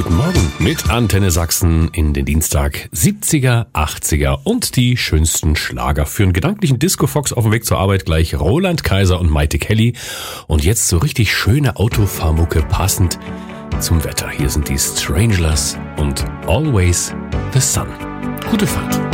Guten Morgen mit Antenne Sachsen in den Dienstag 70er, 80er und die schönsten Schlager. Für einen gedanklichen Disco-Fox auf dem Weg zur Arbeit gleich Roland Kaiser und Maite Kelly. Und jetzt so richtig schöne Autofahrmucke passend zum Wetter. Hier sind die Stranglers und Always the Sun. Gute Fahrt.